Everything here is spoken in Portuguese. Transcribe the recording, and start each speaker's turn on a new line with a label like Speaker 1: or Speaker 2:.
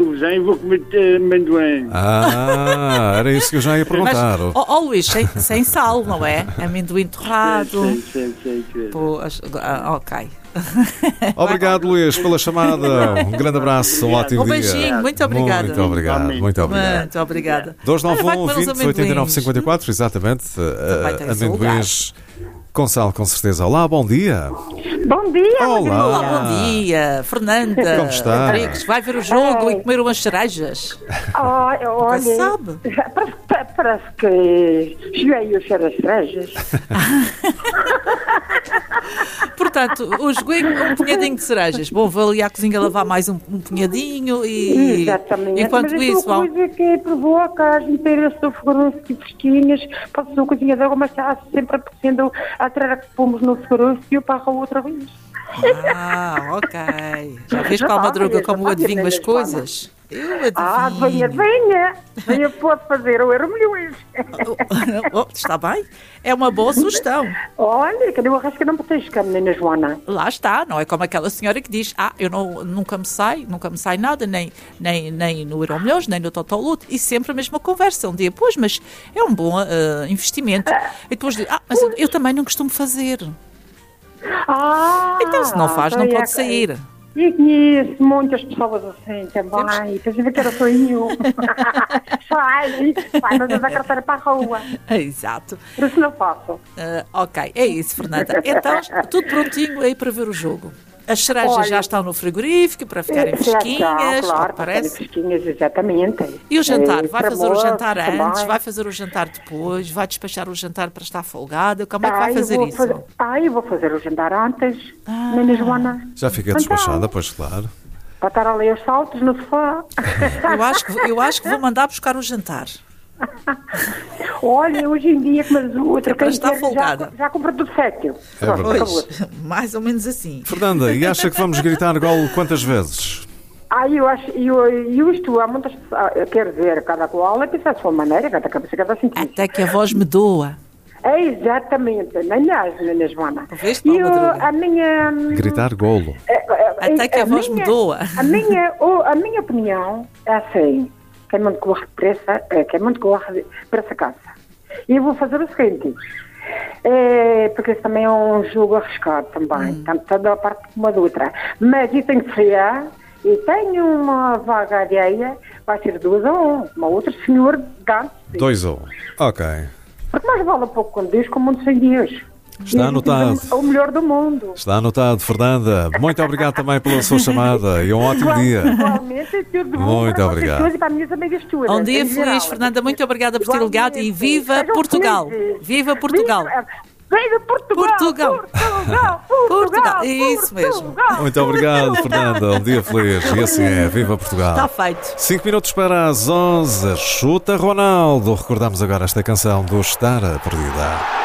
Speaker 1: Já vou comer amendoim.
Speaker 2: Era isso que eu já ia perguntar.
Speaker 3: Mas, Luís, sem sal, não é? Amendoim torrado.
Speaker 1: Sei.
Speaker 3: Ok.
Speaker 2: Obrigado, Luís, pela chamada. Um grande abraço, um ótimo dia.
Speaker 3: Beijinho, muito obrigada.
Speaker 2: Muito obrigado.
Speaker 3: Muito obrigada.
Speaker 2: 291 20 89 54, exatamente. Amendoins com sal, com certeza. Olá, bom dia.
Speaker 4: Bom dia.
Speaker 2: Olá.
Speaker 3: Bom dia, Fernanda.
Speaker 2: Como está?
Speaker 3: Rodrigues, vai ver o jogo e comer umas cerejas.
Speaker 4: Olha,
Speaker 3: sabe?
Speaker 4: Parece que joguei o cheiro das cerejas.
Speaker 3: Portanto, o joguinho, um punhadinho de cerejas. Bom, vou ali à cozinha lavar mais um punhadinho e...
Speaker 4: Exatamente.
Speaker 3: Enquanto
Speaker 4: mas
Speaker 3: isso,
Speaker 4: é uma coisa que provoca as inteiras sofreguros e fresquinhas. Posso uma coisinha de água, mas está sempre apetecendo a tirar que pomos no sofreguros e eu parro outra vez.
Speaker 3: Ok. Já vês, Paulo Madruga, como eu adivinho as coisas? Eu adivinho.
Speaker 4: Venha, pode fazer o milhões.
Speaker 3: Está bem? É uma boa sugestão.
Speaker 4: Olha, que eu arrasco que não petisca, menina Joana.
Speaker 3: Lá está, não é como aquela senhora que diz: eu nunca me sai nada, nem no Euromilhões, nem no Totoluto, e sempre a mesma conversa. Um dia, mas é um bom investimento. E depois diz: mas eu também não costumo fazer. Então, se não faz, não pode sair.
Speaker 4: E conheço muitas pessoas assim também. Estás a ver que era só eu. Sai, mas a carteira para a rua.
Speaker 3: Exato.
Speaker 4: Por isso não faço.
Speaker 3: Ok, é isso, Fernanda. Então, tudo prontinho aí para ver o jogo. As cerejas já estão no frigorífico para ficarem fresquinhas,
Speaker 4: claro,
Speaker 3: parece.
Speaker 4: Fresquinhas, exatamente.
Speaker 3: E o jantar? Vai fazer o jantar antes?
Speaker 4: Também.
Speaker 3: Vai fazer o jantar depois? Vai despachar o jantar para estar folgada? Como é que vai fazer isso?
Speaker 4: Eu vou fazer o jantar antes, menina Joana.
Speaker 2: Já fica despachada, pois claro.
Speaker 4: Para estar ali aos saltos no sofá.
Speaker 3: Eu acho que vou mandar buscar o jantar.
Speaker 4: Olha, hoje em dia, mas o outro
Speaker 3: para estar folgada.
Speaker 4: Já compra tudo fétil.
Speaker 3: Pois, mais ou menos assim.
Speaker 2: Fernanda, e acha que vamos gritar golo quantas vezes?
Speaker 4: Eu acho, isto há muitas pessoas, quer dizer, cada qual é que a sua maneira, cada cabeça, cada sentido.
Speaker 3: Até que a voz me doa.
Speaker 4: É exatamente, aliás, Ana Joana.
Speaker 3: A
Speaker 4: minha...
Speaker 2: Gritar golo.
Speaker 3: Até que a voz me doa.
Speaker 4: A minha opinião é assim. Quem muito corre depressa, para essa casa. E eu vou fazer o seguinte, porque isso também é um jogo arriscado também, tanto da parte como a da outra. Mas eu tenho que friar, e tenho uma vaga alheia, vai ser 2-1, uma outra senhor gante.
Speaker 2: 2-1, ok.
Speaker 4: Porque mais vale a pouco quando diz como mundo sem Deus.
Speaker 2: Está anotado.
Speaker 4: O melhor do mundo.
Speaker 2: Está anotado, Fernanda. Muito obrigado também pela sua chamada e um ótimo dia.
Speaker 4: Igualmente, tudo bom.
Speaker 2: Muito obrigado.
Speaker 4: Para minhas amigas todas.
Speaker 3: Um dia feliz, Fernanda. Muito obrigada por ter ligado e viva Portugal. Viva Portugal.
Speaker 4: Viva Portugal!
Speaker 3: Portugal! Isso mesmo.
Speaker 2: Muito obrigado, Fernanda. Um dia feliz. E assim é. Viva Portugal.
Speaker 3: Está feito.
Speaker 2: 5 minutos para as 11. Chuta Ronaldo. Recordamos agora esta canção do Estar Perdida.